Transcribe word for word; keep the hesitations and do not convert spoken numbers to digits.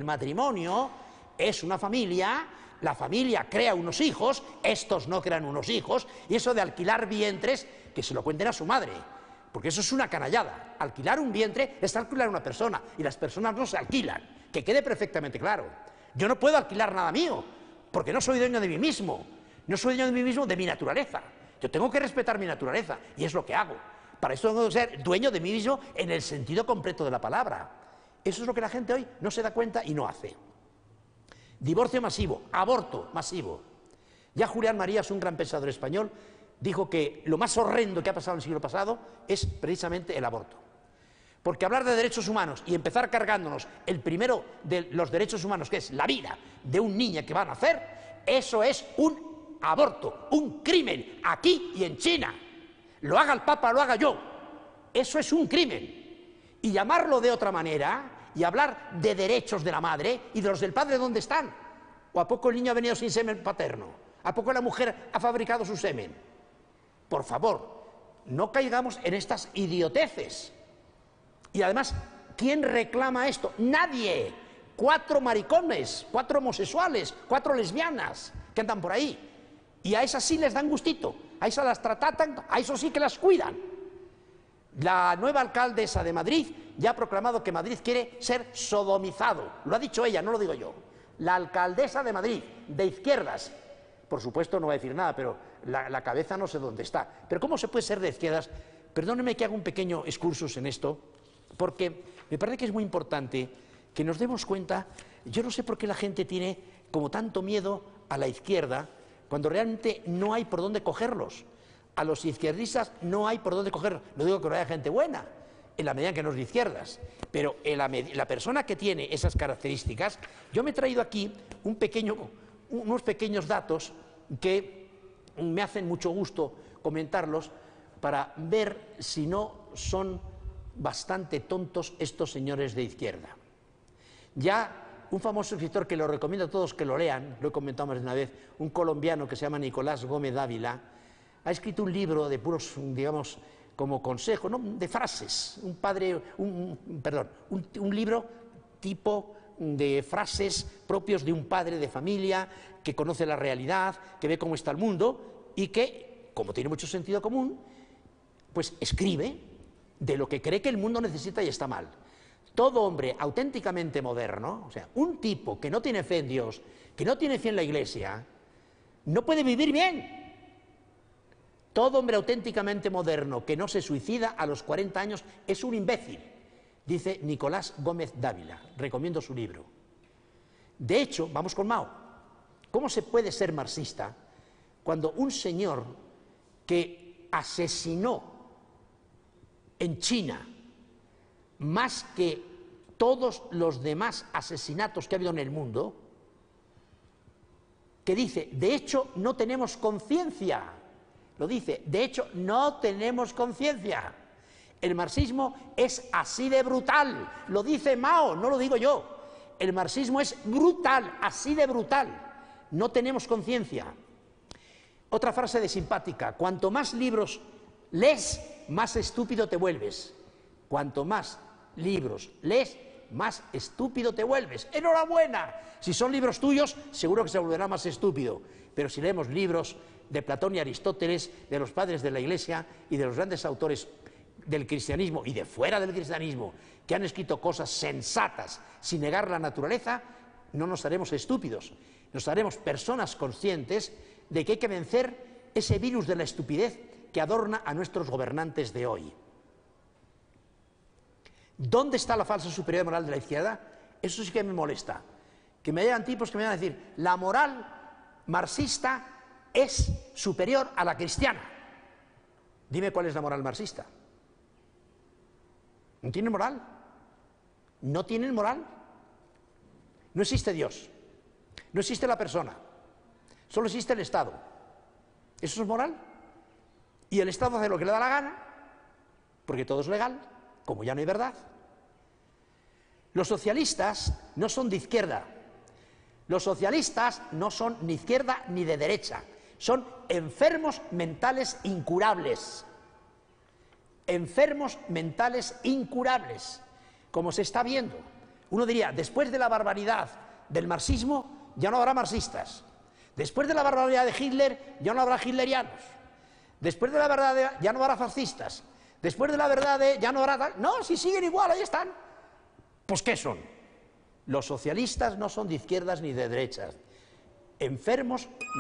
matrimonio es una familia, la familia crea unos hijos, estos no crean unos hijos, y eso de alquilar vientres, que se lo cuenten a su madre, porque eso es una canallada. Alquilar un vientre es alquilar a una persona, y las personas no se alquilan, que quede perfectamente claro. Yo no puedo alquilar nada mío, porque no soy dueño de mí mismo, no soy dueño de mí mismo, de mi naturaleza. Yo tengo que respetar mi naturaleza, y es lo que hago. Para eso tengo que ser dueño de mí mismo en el sentido completo de la palabra. Eso es lo que la gente hoy no se da cuenta y no hace. Divorcio masivo, aborto masivo. Ya Julián Marías, un gran pensador español, dijo que lo más horrendo que ha pasado en el siglo pasado es precisamente el aborto. Porque hablar de derechos humanos y empezar cargándonos el primero de los derechos humanos, que es la vida de un niño que va a nacer, eso es un aborto, un crimen, aquí y en China. Lo haga el Papa, lo haga yo. Eso es un crimen. Y llamarlo de otra manera y hablar de derechos de la madre y de los del padre, ¿dónde están? ¿O a poco el niño ha venido sin semen paterno? ¿A poco la mujer ha fabricado su semen? Por favor, no caigamos en estas idioteces. Y además, ¿quién reclama esto? Nadie. Cuatro maricones, cuatro homosexuales, cuatro lesbianas que andan por ahí. Y a esas sí les dan gustito, a esas las tratan, a eso sí que las cuidan. La nueva alcaldesa de Madrid ya ha proclamado que Madrid quiere ser sodomizado. Lo ha dicho ella, no lo digo yo. La alcaldesa de Madrid, de izquierdas. Por supuesto no va a decir nada, pero la, la cabeza no sé dónde está. Pero ¿cómo se puede ser de izquierdas? Perdónenme que haga un pequeño excursus en esto, porque me parece que es muy importante que nos demos cuenta. Yo no sé por qué la gente tiene como tanto miedo a la izquierda, cuando realmente no hay por dónde cogerlos. A los izquierdistas no hay por dónde cogerlos. No digo que no haya gente buena, en la medida en que no es de izquierdas, pero en la, la persona que tiene esas características, yo me he traído aquí un pequeño, unos pequeños datos que me hacen mucho gusto comentarlos para ver si no son bastante tontos estos señores de izquierda. Ya un famoso escritor que lo recomiendo a todos que lo lean, lo he comentado más de una vez, un colombiano que se llama Nicolás Gómez Dávila, ha escrito un libro de puros, digamos, como consejo, ¿no?, de frases, un padre, un, un, perdón, un, un libro tipo de frases propios de un padre de familia que conoce la realidad, que ve cómo está el mundo y que, como tiene mucho sentido común, pues escribe de lo que cree que el mundo necesita y está mal. Todo hombre auténticamente moderno, o sea, un tipo que no tiene fe en Dios, que no tiene fe en la Iglesia, no puede vivir bien. Todo hombre auténticamente moderno que no se suicida a los cuarenta años es un imbécil, dice Nicolás Gómez Dávila. Recomiendo su libro. De hecho, vamos con Mao. ¿Cómo se puede ser marxista cuando un señor que asesinó en China más que todos los demás asesinatos que ha habido en el mundo, que dice, de hecho, no tenemos conciencia? Lo dice, de hecho, no tenemos conciencia. El marxismo es así de brutal. Lo dice Mao, no lo digo yo. El marxismo es brutal, así de brutal. No tenemos conciencia. Otra frase de simpática, cuanto más libros lees, más estúpido te vuelves. Cuanto más libros lees, más estúpido te vuelves. ¡Enhorabuena! Si son libros tuyos, seguro que se volverá más estúpido. Pero si leemos libros de Platón y Aristóteles, de los padres de la Iglesia y de los grandes autores del cristianismo y de fuera del cristianismo, que han escrito cosas sensatas sin negar la naturaleza, no nos haremos estúpidos, nos haremos personas conscientes de que hay que vencer ese virus de la estupidez que adorna a nuestros gobernantes de hoy. ¿Dónde está la falsa superioridad moral de la izquierda? Eso sí que me molesta. Que me llegan tipos que me van a decir, la moral marxista es superior a la cristiana. Dime cuál es la moral marxista. ¿No tienen moral? ¿No tienen moral? No existe Dios, no existe la persona, solo existe el Estado. ¿Eso es moral? Y el Estado hace lo que le da la gana, porque todo es legal, como ya no hay verdad. Los socialistas no son de izquierda, los socialistas no son ni izquierda ni de derecha, son enfermos mentales incurables, enfermos mentales incurables, como se está viendo. Uno diría, después de la barbaridad del marxismo, ya no habrá marxistas. Después de la barbaridad de Hitler, ya no habrá hitlerianos. Después de la verdad de, ya no habrá fascistas. Después de la verdad de, ya no habrá... No, si siguen igual, ahí están. Pues ¿qué son? Los socialistas no son de izquierdas ni de derechas. Enfermos